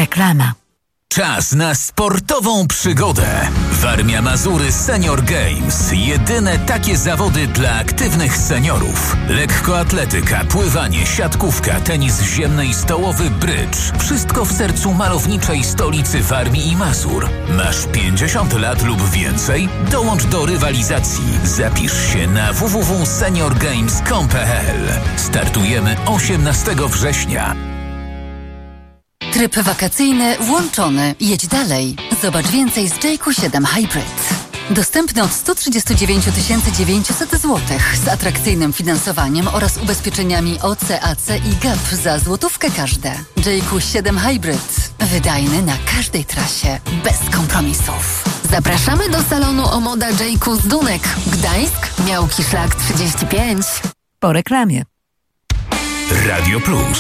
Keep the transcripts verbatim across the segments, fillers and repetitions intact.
Reklama. Czas na sportową przygodę. Warmia Mazury Senior Games. Jedyne takie zawody dla aktywnych seniorów. Lekkoatletyka, pływanie, siatkówka, tenis ziemny i stołowy, brydż. Wszystko w sercu malowniczej stolicy Warmii i Mazur. Masz pięćdziesiąt lat lub więcej? Dołącz do rywalizacji. Zapisz się na w w w kropka senior games kropka com kropka p l. Startujemy osiemnastego września. Tryb wakacyjny włączony. Jedź dalej. Zobacz więcej z J Q siedem Hybrid. Dostępny od sto trzydzieści dziewięć tysięcy dziewięćset złotych z atrakcyjnym finansowaniem oraz ubezpieczeniami O C, A C i G A P za złotówkę każde. J Q siedem Hybrid. Wydajny na każdej trasie. Bez kompromisów. Zapraszamy do salonu Omoda J Q z Dunek. Gdańsk, Miałki Szlak trzydzieści pięć. Po reklamie. Radio Plus.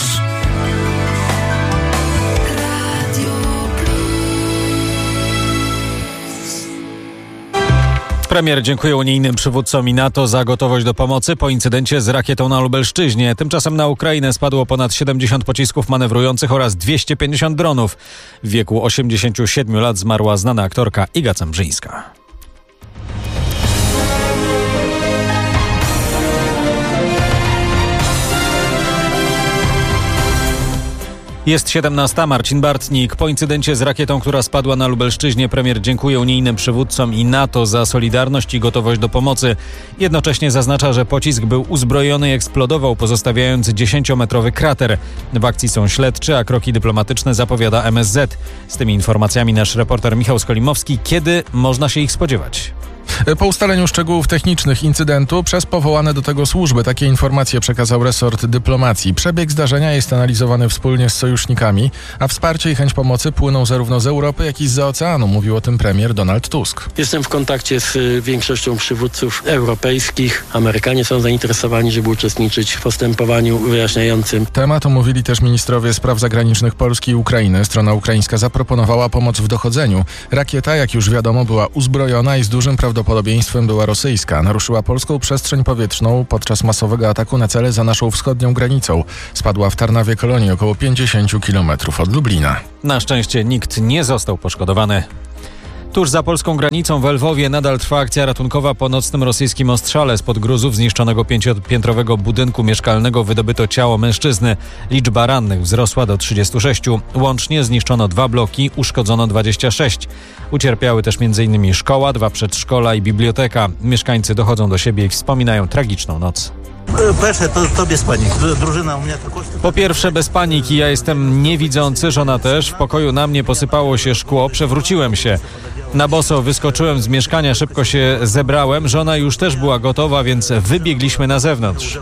Premier dziękuje unijnym przywódcom i NATO za gotowość do pomocy po incydencie z rakietą na Lubelszczyźnie. Tymczasem na Ukrainę spadło ponad siedemdziesiąt pocisków manewrujących oraz dwieście pięćdziesiąt dronów. W wieku osiemdziesięciu siedmiu lat zmarła znana aktorka Iga Cembrzyńska. Jest siedemnasta. Marcin Bartnik. Po incydencie z rakietą, która spadła na Lubelszczyźnie, premier dziękuje unijnym przywódcom i NATO za solidarność i gotowość do pomocy. Jednocześnie zaznacza, że pocisk był uzbrojony i eksplodował, pozostawiając dziesięciometrowy krater. W akcji są śledczy, a kroki dyplomatyczne zapowiada M S Z. Z tymi informacjami nasz reporter Michał Skolimowski. Kiedy można się ich spodziewać? Po ustaleniu szczegółów technicznych incydentu przez powołane do tego służby takie informacje przekazał resort dyplomacji. Przebieg zdarzenia jest analizowany wspólnie z sojusznikami, a wsparcie i chęć pomocy płyną zarówno z Europy, jak i zza oceanu, mówił o tym premier Donald Tusk. Jestem w kontakcie z większością przywódców europejskich. Amerykanie są zainteresowani, żeby uczestniczyć w postępowaniu wyjaśniającym. Temat omówili też ministrowie spraw zagranicznych Polski i Ukrainy. Strona ukraińska zaproponowała pomoc w dochodzeniu. Rakieta, jak już wiadomo, była uzbrojona i z dużym prawdopodobieństwem była rosyjska. Naruszyła polską przestrzeń powietrzną podczas masowego ataku na cele za naszą wschodnią granicą. Spadła w Tarnawie Kolonii, około pięćdziesiąt kilometrów od Lublina. Na szczęście nikt nie został poszkodowany. Tuż za polską granicą w Lwowie nadal trwa akcja ratunkowa po nocnym rosyjskim ostrzale. Spod gruzów zniszczonego pięciopiętrowego budynku mieszkalnego wydobyto ciało mężczyzny. Liczba rannych wzrosła do trzydziestu sześciu. Łącznie zniszczono dwa bloki, uszkodzono dwadzieścia sześć. Ucierpiały też m.in. szkoła, dwa przedszkola i biblioteka. Mieszkańcy dochodzą do siebie i wspominają tragiczną noc. Po pierwsze, bez paniki. Ja jestem niewidzący, żona też. W pokoju na mnie posypało się szkło, przewróciłem się. Na boso wyskoczyłem z mieszkania, szybko się zebrałem. Żona już też była gotowa, więc wybiegliśmy na zewnątrz.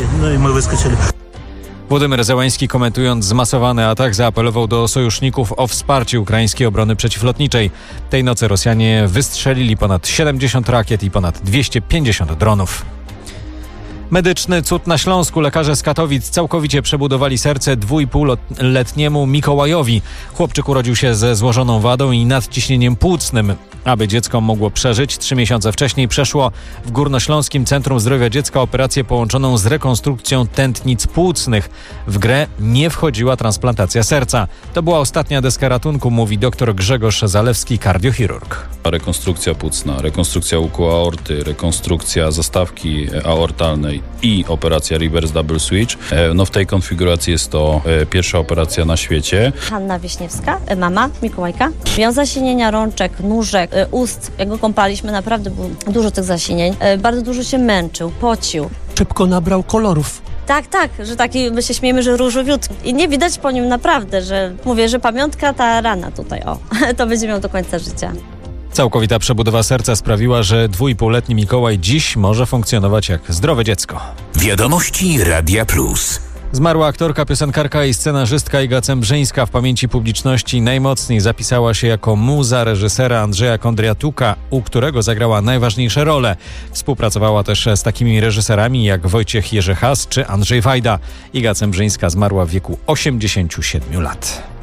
Władimir Zełański, komentując zmasowany atak, zaapelował do sojuszników o wsparcie ukraińskiej obrony przeciwlotniczej. Tej nocy Rosjanie wystrzelili ponad siedemdziesiąt rakiet i ponad dwieście pięćdziesiąt dronów. Medyczny cud na Śląsku. Lekarze z Katowic całkowicie przebudowali serce dwuipółletniemu Mikołajowi. Chłopczyk urodził się ze złożoną wadą i nadciśnieniem płucnym. Aby dziecko mogło przeżyć, trzy miesiące wcześniej przeszło w Górnośląskim Centrum Zdrowia Dziecka operację połączoną z rekonstrukcją tętnic płucnych. W grę nie wchodziła transplantacja serca. To była ostatnia deska ratunku, mówi dr Grzegorz Zalewski, kardiochirurg. Rekonstrukcja płucna, rekonstrukcja łuku aorty, rekonstrukcja zastawki aortalnej i operacja reverse double switch. No w tej konfiguracji jest to pierwsza operacja na świecie. Hanna Wiśniewska, mama Mikołajka. Miał zasinienia rączek, nóżek, ust. Jak go kąpaliśmy, naprawdę było dużo tych zasinień. Bardzo dużo się męczył, pocił. Szybko nabrał kolorów. Tak, tak, że taki, my się śmiejemy, że różowiutki. I nie widać po nim naprawdę, że mówię, że pamiątka ta rana tutaj, o, to będzie miał do końca życia. Całkowita przebudowa serca sprawiła, że dwuipółletni Mikołaj dziś może funkcjonować jak zdrowe dziecko. Wiadomości Radia Plus. Zmarła aktorka, piosenkarka i scenarzystka Iga Cembrzyńska. W pamięci publiczności najmocniej zapisała się jako muza reżysera Andrzeja Kondriatuka, u którego zagrała najważniejsze role. Współpracowała też z takimi reżyserami jak Wojciech Jerzy Has czy Andrzej Wajda. Iga Cembrzyńska zmarła w wieku osiemdziesięciu siedmiu lat.